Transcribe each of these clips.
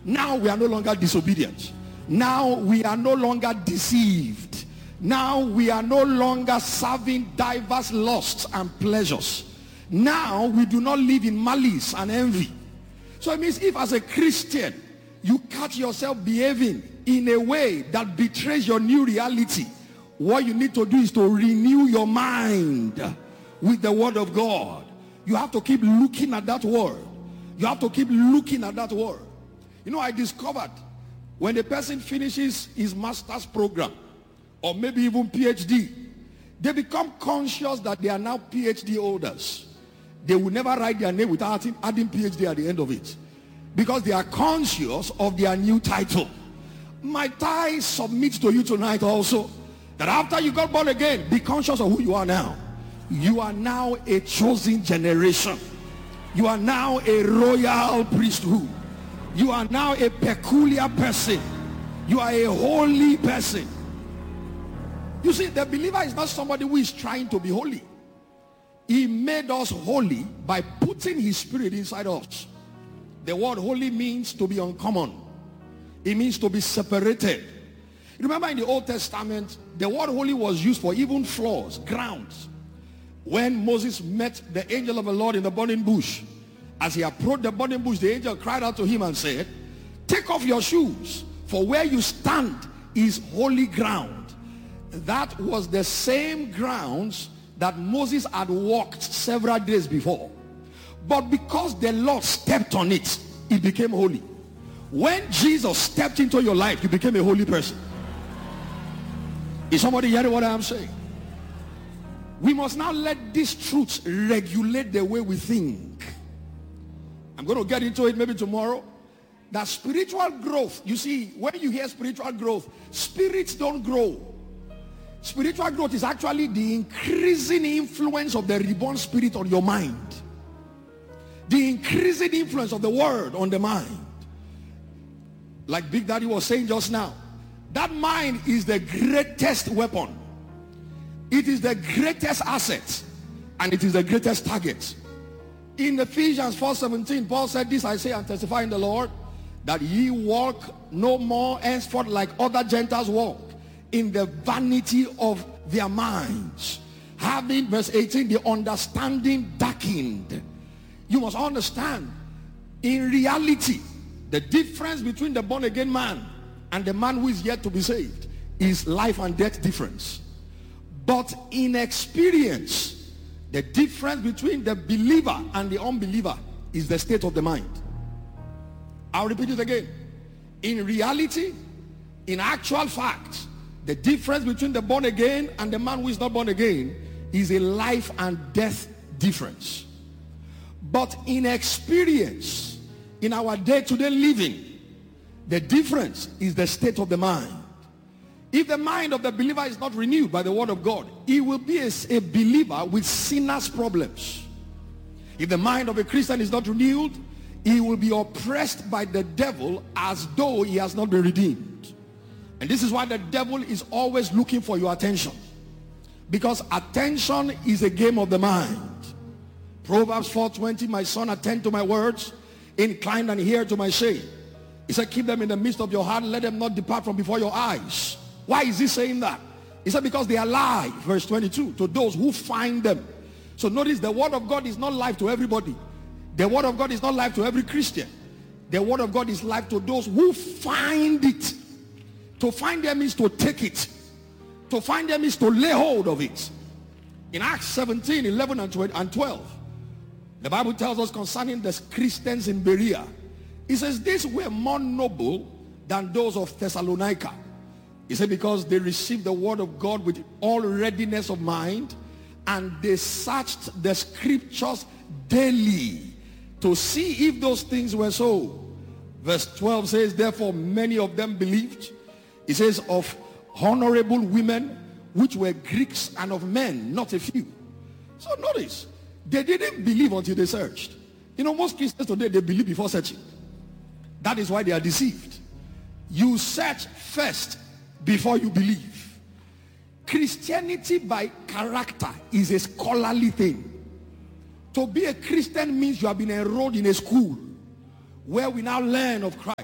Now we are no longer disobedient. Now we are no longer deceived. Now we are no longer serving diverse lusts and pleasures. Now we do not live in malice and envy. So it means if as a Christian you catch yourself behaving in a way that betrays your new reality, what you need to do is to renew your mind with the word of God. You have to keep looking at that word. You have to keep looking at that word. You know, I discovered when a person finishes his master's program, or maybe even PhD, they become conscious that they are now PhD holders. They will never write their name without adding PhD at the end of it, because they are conscious of their new title. Might I submit to you tonight also that after you got born again, be conscious of who you are now. You are now a chosen generation. You are now a royal priesthood. You are now a peculiar person. You are a holy person. You see, the believer is not somebody who is trying to be holy. He made us holy by putting his spirit inside us. The word holy means to be uncommon. It means to be separated. Remember in the Old Testament, the word holy was used for even floors, grounds. When Moses met the angel of the Lord in the burning bush, as he approached the burning bush, the angel cried out to him and said, "Take off your shoes, for where you stand is holy ground." That was the same grounds that Moses had walked several days before. But because the Lord stepped on it, it became holy. When Jesus stepped into your life, you became a holy person. Is somebody hearing what I am saying? We must now let these truths regulate the way we think. I'm going to get into it maybe tomorrow. That spiritual growth, you see, when you hear spiritual growth, spirits don't grow. Spiritual growth is actually the increasing influence of the reborn spirit on your mind. The increasing influence of the word on the mind. Like Big Daddy was saying just now, that mind is the greatest weapon. It is the greatest asset, and it is the greatest target. In Ephesians 4:17, Paul said, "This I say and testify in the Lord, that ye walk no more henceforth like other Gentiles walk, in the vanity of their minds, having," verse 18, "the understanding darkened." You must understand, in reality, the difference between the born again man and the man who is yet to be saved is life and death difference. But in experience, the difference between the believer and the unbeliever is the state of the mind. I'll repeat it again. In reality, in actual fact, the difference between the born again and the man who is not born again is a life and death difference. But in experience, in our day-to-day living, the difference is the state of the mind. If the mind of the believer is not renewed by the word of God, he will be a believer with sinners' problems. If the mind of a Christian is not renewed, he will be oppressed by the devil as though he has not been redeemed. And this is why the devil is always looking for your attention. Because attention is a game of the mind. Proverbs 4:20, "My son, attend to my words, incline and hear to my saying." He said, "Keep them in the midst of your heart, let them not depart from before your eyes." Why is he saying that? He said, because they are life, verse 22, to those who find them. So notice, the word of God is not life to everybody. The word of God is not life to every Christian. The word of God is life to those who find it. To find them is to take it. To find them is to lay hold of it. In Acts 17, 11 and 12, the Bible tells us concerning the Christians in Berea. It says, "These were more noble than those of Thessalonica." He said, because they received the word of God with all readiness of mind, and they searched the scriptures daily to see if those things were so. Verse 12 says, "Therefore many of them believed." It says, "of honorable women, which were Greeks, and of men, not a few." So notice, they didn't believe until they searched. You know, most Christians today, they believe before searching. That is why they are deceived. You search first before you believe. Christianity by character is a scholarly thing. To be a Christian means you have been enrolled in a school where we now learn of Christ.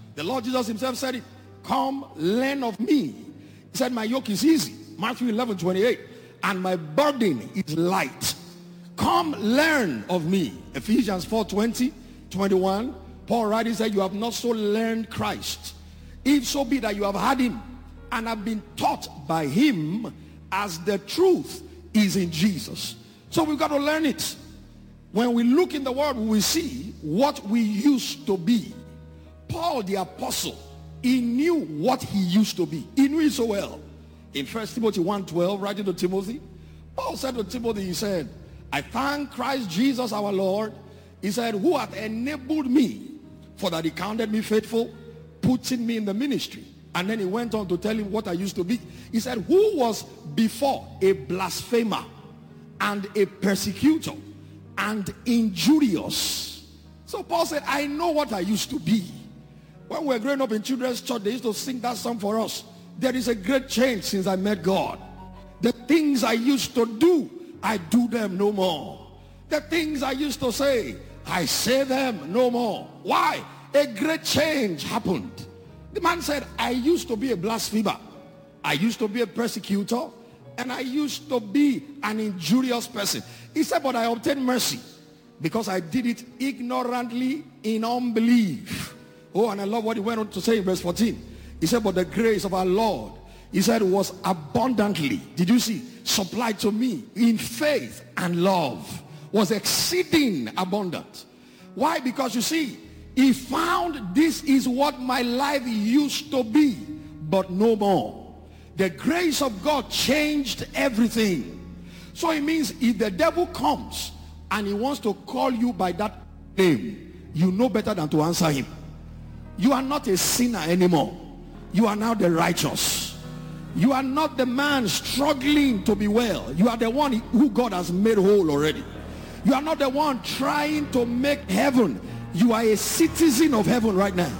The Lord Jesus himself said it. Come, learn of me. He said, my yoke is easy. Matthew 11:28. And my burden is light. Come, learn of me. Ephesians 4:20, 21. Paul writing said, you have not so learned Christ. If so be that you have had him and have been taught by him, as the truth is in Jesus. So we've got to learn it. When we look in the word, we will see what we used to be. Paul the apostle, he knew what he used to be. He knew it so well. In 1 Timothy 1:12, writing to Timothy, Paul said to Timothy, he said, I thank Christ Jesus our Lord. He said, who hath enabled me, for that he counted me faithful, putting me in the ministry. And then he went on to tell him what I used to be. He said, who was before a blasphemer and a persecutor and injurious. So Paul said, I know what I used to be. When we were growing up in children's church, they used to sing that song for us. There is a great change since I met God. The things I used to do, I do them no more. The things I used to say, I say them no more. Why? A great change happened. The man said, I used to be a blasphemer. I used to be a persecutor. And I used to be an injurious person. He said, but I obtained mercy because I did it ignorantly in unbelief. Oh, and I love what he went on to say in verse 14. He said, but the grace of our Lord, he said, was abundantly, did you see, supplied to me in faith and love, was exceeding abundant. Why? Because you see, he found this is what my life used to be, but no more. The grace of God changed everything. So it means if the devil comes and he wants to call you by that name, you know better than to answer him. You are not a sinner anymore. You are now the righteous. You are not the man struggling to be well. You are the one who God has made whole already. You are not the one trying to make heaven. You are a citizen of heaven right now.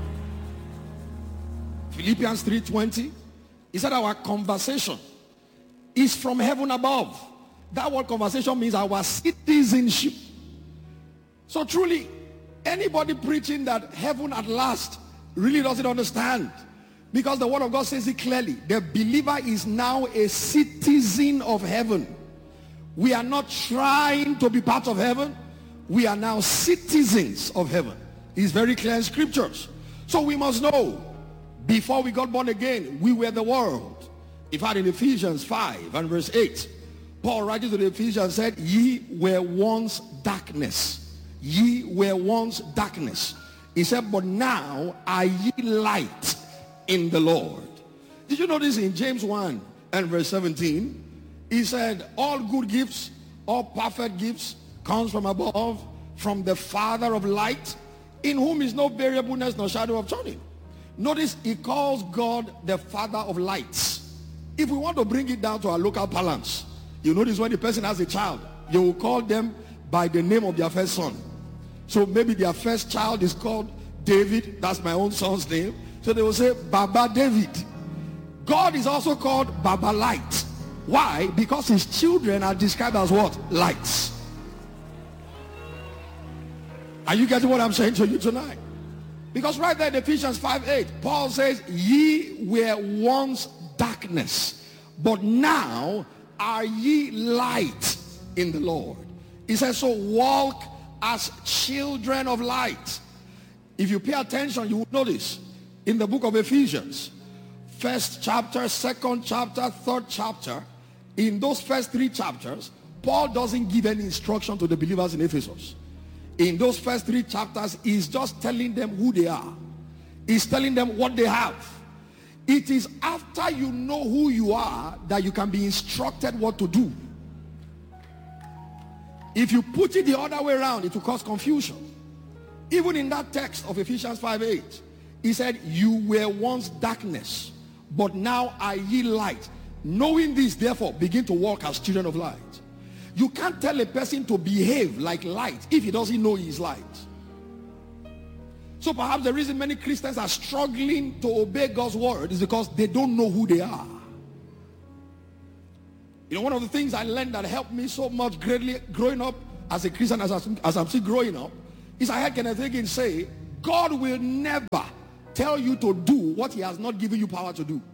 Philippians 3:20. He said our conversation is from heaven above. That word conversation means our citizenship. So truly, anybody preaching that heaven at last really doesn't understand. Because the word of God says it clearly. The believer is now a citizen of heaven. We are not trying to be part of heaven. We are now citizens of heaven. It's very clear in scriptures. So we must know, before we got born again, we were the world. In fact, in Ephesians 5 and verse 8, Paul writing to the Ephesians said, ye were once darkness. Ye were once darkness. He said, but now are ye light in the Lord. Did you notice in James 1 and verse 17, he said, all good gifts, all perfect gifts comes from above, from the Father of light, in whom is no variableness nor shadow of turning. Notice he calls God the Father of lights. If we want to bring it down to our local parlance, you notice when the person has a child, you will call them by the name of their first son. So maybe their first child is called David. That's my own son's name. So they will say Baba David. God is also called Baba Light. Why? Because his children are described as what? Lights. Are you getting what I'm saying to you tonight? Because right there in Ephesians 5:8, Paul says, ye were once darkness, but now are ye light in the Lord. He says, so walk as children of light. If you pay attention, you will notice in the book of Ephesians, first chapter, second chapter, third chapter, in those first three chapters, Paul doesn't give any instruction to the believers in Ephesus. In those first three chapters, he's just telling them who they are. He's telling them what they have. It is after you know who you are that you can be instructed what to do. If you put it the other way around, it will cause confusion. Even in that text of Ephesians 5:8, he said, you were once darkness, but now are ye light. Knowing this, therefore, begin to walk as children of light. You can't tell a person to behave like light if he doesn't know he is light. So perhaps the reason many Christians are struggling to obey God's word is because they don't know who they are. You know, one of the things I learned that helped me so much greatly growing up as a Christian, as I'm still growing up, is I heard Kenneth Hagin say, God will never tell you to do what he has not given you power to do.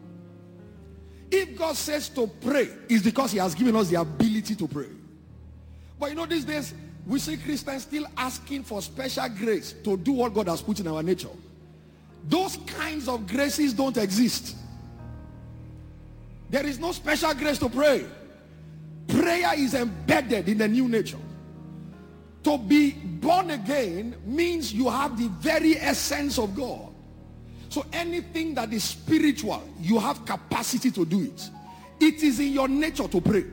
If God says to pray, it's because he has given us the ability to pray. But you know, these days, we see Christians still asking for special grace to do what God has put in our nature. Those kinds of graces don't exist. There is no special grace to pray. Prayer is embedded in the new nature. To be born again means you have the very essence of God. So anything that is spiritual, you have capacity to do it. It is in your nature to pray.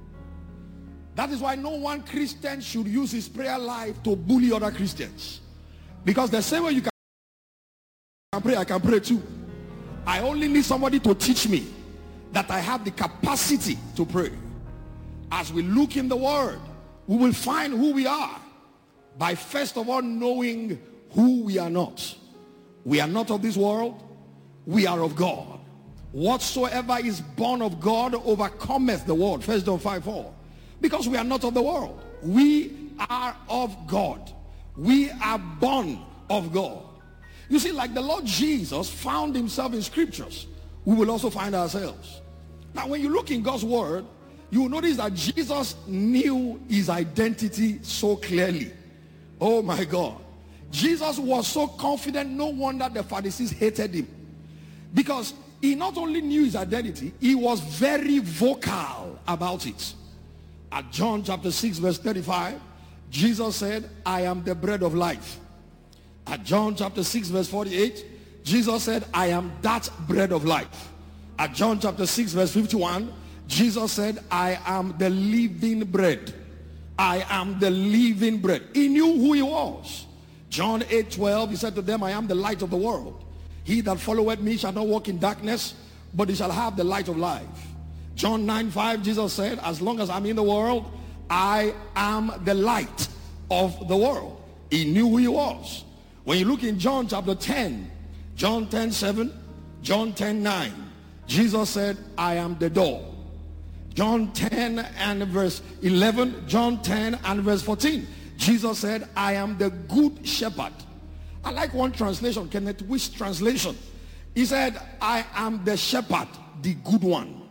That is why no one Christian should use his prayer life to bully other Christians. Because the same way you can pray, I can pray too. I only need somebody to teach me that I have the capacity to pray. As we look in the word, we will find who we are by first of all knowing who we are not. We are not of this world. We are of God. Whatsoever is born of God overcometh the world. 1 John 5:4. Because we are not of the world. We are of God. We are born of God. You see, like the Lord Jesus found himself in scriptures, we will also find ourselves. Now, when you look in God's word, you will notice that Jesus knew his identity so clearly. Oh my God. Jesus was so confident, no wonder the Pharisees hated him. Because he not only knew his identity, he was very vocal about it. At John chapter 6 verse 35, Jesus said, I am the bread of life. At John chapter 6 verse 48, Jesus said, I am that bread of life. At John chapter 6 verse 51, Jesus said, I am the living bread. I am the living bread. He knew who he was. John 8:12, he said to them, I am the light of the world. He that followeth me shall not walk in darkness, but he shall have the light of life. John 9:5, Jesus said, as long as I'm in the world, I am the light of the world. He knew who he was. When you look in John chapter 10, John 10:7, John 10:9, Jesus said, I am the door. John 10 and verse 11, John 10 and verse 14, Jesus said, I am the good shepherd. I like one translation, Kenneth Wuest's translation. He said, I am the shepherd, the good one.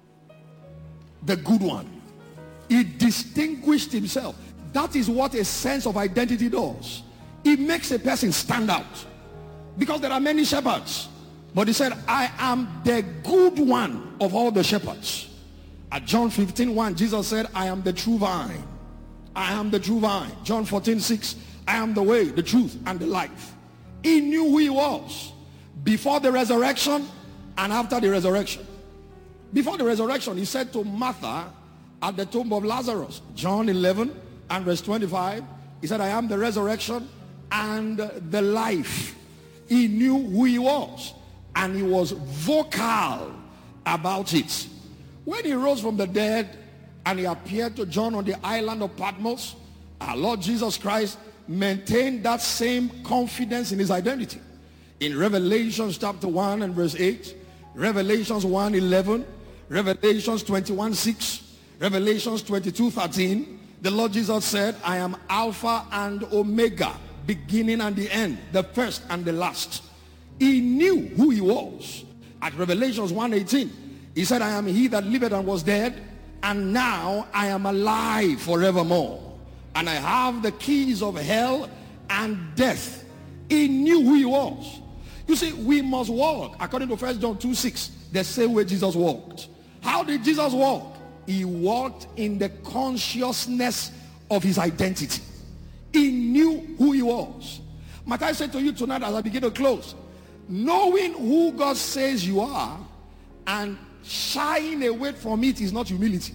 The good one. He distinguished himself. That is what a sense of identity does. It makes a person stand out. Because there are many shepherds. But he said, I am the good one of all the shepherds. At John 15:1, Jesus said, I am the true vine. I am the true vine. John 14:6, I am the way, the truth, and the life. He knew who he was before the resurrection and after the resurrection. Before the resurrection, he said to Martha at the tomb of Lazarus, John 11 and verse 25, he said, I am the resurrection and the life. He knew who he was, and he was vocal about it. When he rose from the dead and he appeared to John on the island of Patmos, our Lord Jesus Christ maintained that same confidence in his identity. In Revelations chapter 1 and verse 8, Revelations 1:11, Revelations 21:6, Revelations 22:13, the Lord Jesus said, I am Alpha and Omega, beginning and the end, the first and the last. He knew who he was. At Revelations 1:18, he said, I am he that lived and was dead, and now I am alive forevermore. And I have the keys of hell and death. He knew who he was. You see, we must walk, according to 1 John 2:6, the same way Jesus walked. How did Jesus walk? He walked in the consciousness of his identity. He knew who he was. Might I say to you tonight as I begin to close, knowing who God says you are and shying away from it is not humility.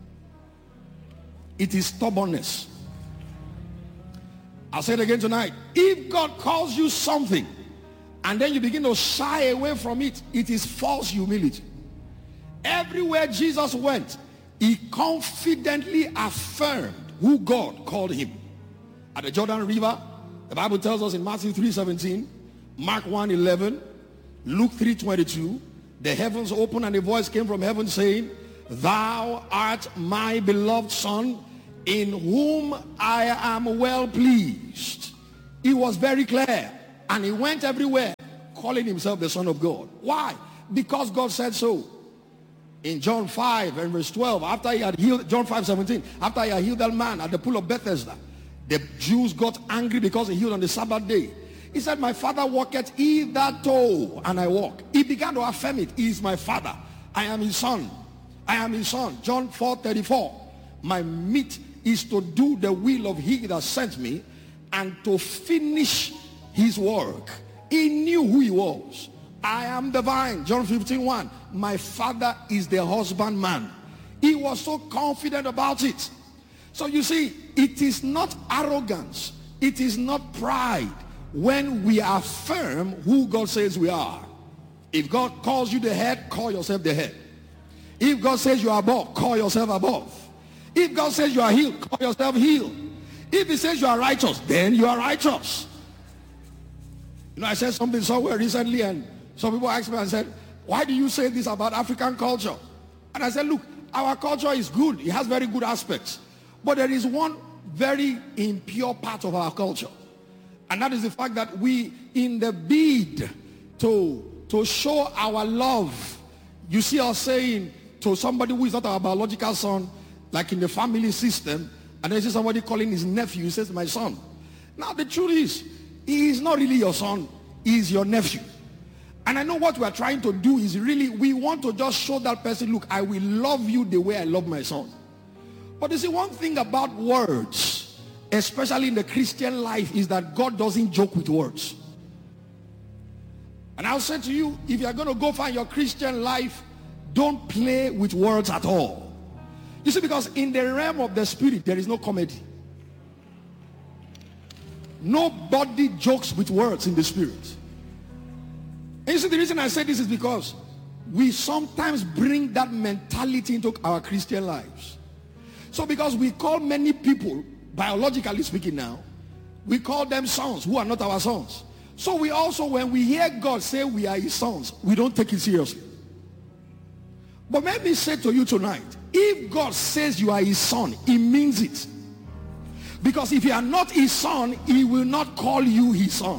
It is stubbornness. I'll say it again tonight. If God calls you something and then you begin to shy away from it, it is false humility. Everywhere Jesus went, he confidently affirmed who God called him. At the Jordan River, the Bible tells us in Matthew 3:17, Mark 1:11, Luke 3:22, the heavens opened and a voice came from heaven saying, Thou art my beloved Son, in whom I am well pleased. He was very clear, and he went everywhere calling himself the Son of God. Why? Because God said so. In John 5 and verse 12, after he had healed, John 5:17, after he had healed that man at the pool of Bethesda, the Jews got angry because he healed on the Sabbath day. He said, my Father walketh hitherto, and I walk. He began to affirm it. He is my Father. I am his son. I am his son. John 4:34. My meat is to do the will of he that sent me and to finish his work. He knew who he was. I am the vine. John 15:1. My Father is the husbandman. He was so confident about it. So you see, it is not arrogance. It is not pride when we affirm who God says we are. If God calls you the head, call yourself the head. If God says you are above, call yourself above. If God says you are healed, call yourself healed. If he says you are righteous, then you are righteous. You know, I said something somewhere recently, and some people asked me and said, why do you say this about African culture? And I said, look, our culture is good. It has very good aspects. But there is one very impure part of our culture. And that is the fact that we, in the bid to show our love, you see us saying to somebody who is not our biological son, like in the family system, and then you see somebody calling his nephew, he says, my son. Now the truth is, he is not really your son, he is your nephew. And I know what we are trying to do is really, we want to just show that person, look, I will love you the way I love my son. But you see, one thing about words, especially in the Christian life, is that God doesn't joke with words. And I'll say to you, if you're going to go find your Christian life, don't play with words at all. You see, because in the realm of the spirit, there is no comedy. Nobody jokes with words in the spirit. And you see, the reason I say this is because we sometimes bring that mentality into our Christian lives. So because we call many people, biologically speaking now, we call them sons who are not our sons. So we also, when we hear God say we are his sons, we don't take it seriously. But let me say to you tonight, if God says you are his son, he means it. Because if you are not his son, he will not call you his son.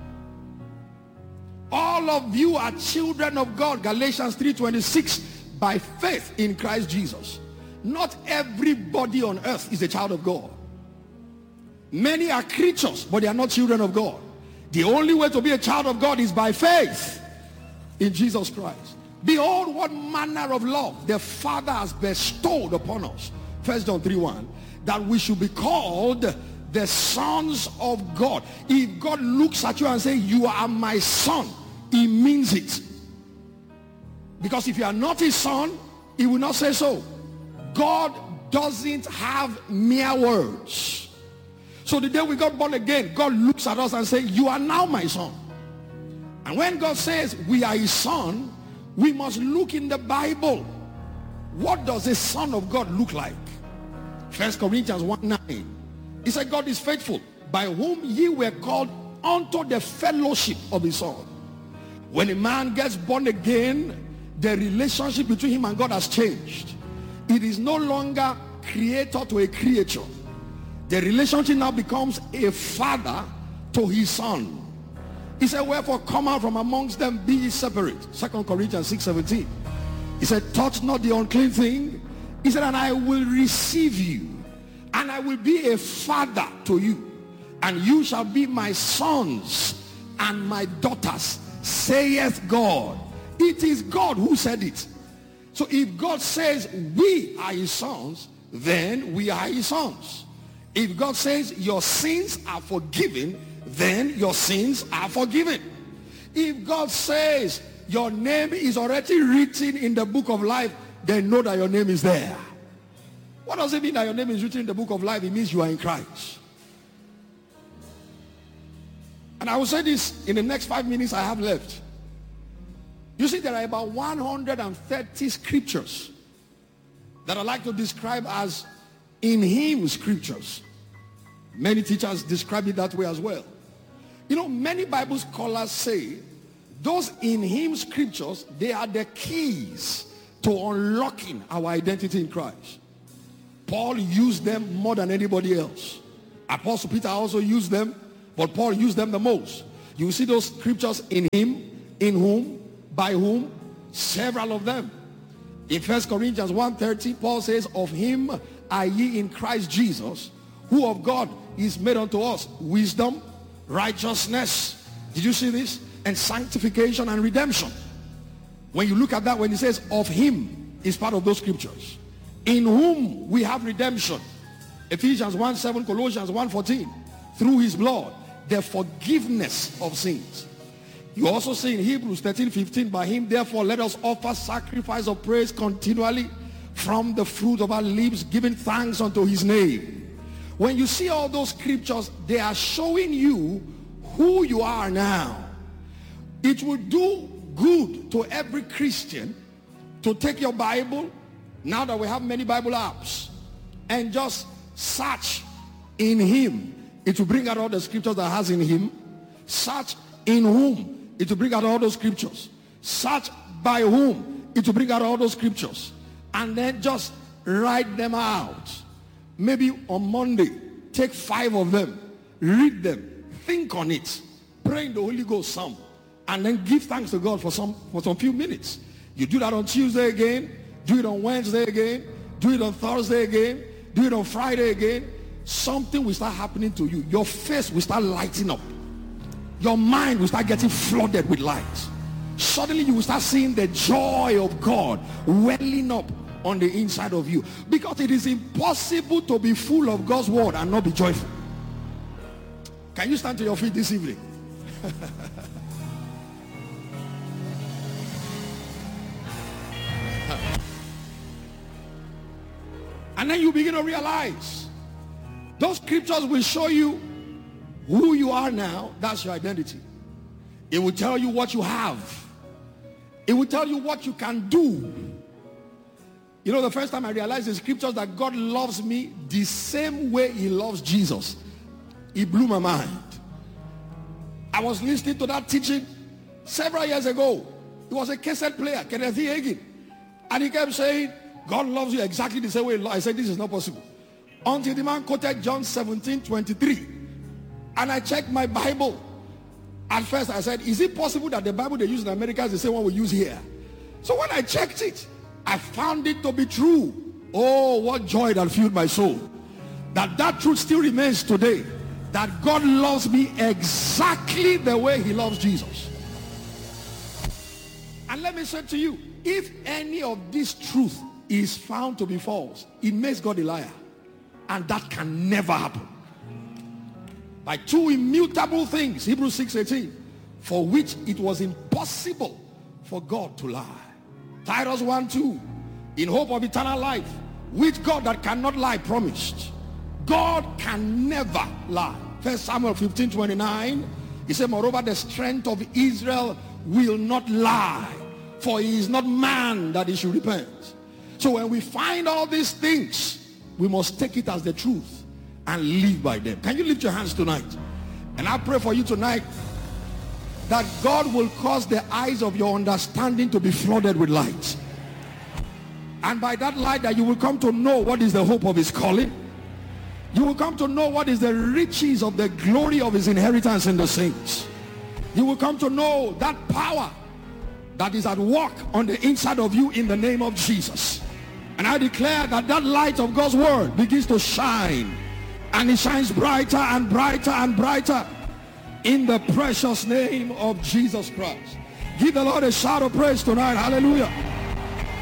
All of you are children of God, Galatians 3:26, by faith in Christ Jesus. Not everybody on earth is a child of God. Many are creatures, but they are not children of God. The only way to be a child of God is by faith in Jesus Christ. Behold, what manner of love the Father has bestowed upon us. 1 John 3:1, that we should be called the sons of God. If God looks at you and says, you are my son, he means it. Because if you are not his son, he will not say so. God doesn't have mere words. So the day we got born again, God looks at us and says, you are now my son. And when God says we are his son, we must look in the Bible. What does a son of God look like? 1 Corinthians 1:9. He said, God is faithful, by whom ye were called unto the fellowship of his son. When a man gets born again, the relationship between him and God has changed. It is no longer creator to a creature. The relationship now becomes a father to his son. He said, wherefore come out from amongst them, be ye separate. 2 Corinthians 6:17. He said, touch not the unclean thing. He said, and I will receive you, and I will be a father to you, and you shall be my sons and my daughters, saith God. It is God who said it. So if God says we are his sons, then we are his sons. If God says your sins are forgiven, then your sins are forgiven. If God says your name is already written in the book of life, then know that your name is there. What does it mean that your name is written in the book of life? It means you are in Christ. And I will say this in the next 5 minutes I have left. You see, there are about 130 scriptures that I like to describe as in him scriptures. Many teachers describe it that way as well. You know, many Bible scholars say those in him scriptures, they are the keys to unlocking our identity in Christ. Paul used them more than anybody else. Apostle Peter also used them, but Paul used them the most. You see those scriptures in him, In whom? By whom? Several of them. In 1 Corinthians 1:30, Paul says, of him are ye in Christ Jesus, who of God is made unto us wisdom, righteousness. Did you see this? And sanctification and redemption. When you look at that, when he says of him, is part of those scriptures. In whom we have redemption. Ephesians 1:7, Colossians 1:14. Through his blood, the forgiveness of sins. You also see in Hebrews 13:15, by him therefore let us offer sacrifice of praise continually from the fruit of our lips, giving thanks unto his name. When you see all those scriptures, they are showing you who you are now. It would do good to every Christian to take your Bible, now that we have many Bible apps, and just search in him. It will bring out all the scriptures that has in him. Search in whom. It will bring out all those scriptures. Search by whom. It will bring out all those scriptures. And then just write them out. Maybe on Monday, take 5 of them. Read them. Think on it. Pray in the Holy Ghost some. And then give thanks to God for some few minutes. You do that on Tuesday again. Do it on Wednesday again. Do it on Thursday again. Do it on Friday again. Something will start happening to you. Your face will start lighting up. Your mind will start getting flooded with light. Suddenly you will start seeing the joy of God welling up on the inside of you. Because it is impossible to be full of God's word and not be joyful. Can you stand to your feet this evening? And then you begin to realize those scriptures will show you who you are now. That's your identity. It will tell you what you have. It will tell you what you can do. You know, the first time I realized in scriptures that God loves me the same way he loves Jesus, it blew my mind. I was listening to that teaching several years ago. He was a cassette player, Kenneth E. Hagin. And he kept saying, God loves you exactly the same way. I said, this is not possible. Until the man quoted John 17:23. And I checked my Bible. At first I said, is it possible that the Bible they use in America is the same one we use here? So when I checked it, I found it to be true. Oh, what joy that filled my soul. That truth still remains today. That God loves me exactly the way he loves Jesus. And let me say to you, if any of this truth is found to be false, it makes God a liar. And that can never happen. By 2 immutable things, Hebrews 6:18, for which it was impossible for God to lie. Titus 1:2, in hope of eternal life, which God that cannot lie promised. God can never lie. 1 Samuel 15:29, he said, moreover, the strength of Israel will not lie, for he is not man that he should repent. So when we find all these things, we must take it as the truth and live by them. Can you lift your hands tonight? And I pray for you tonight that God will cause the eyes of your understanding to be flooded with light. And by that light that you will come to know what is the hope of his calling. You will come to know what is the riches of the glory of his inheritance in the saints. You will come to know that power that is at work on the inside of you in the name of Jesus. And I declare that that light of God's word begins to shine. And it shines brighter and brighter and brighter in the precious name of Jesus Christ. Give the Lord a shout of praise tonight. Hallelujah.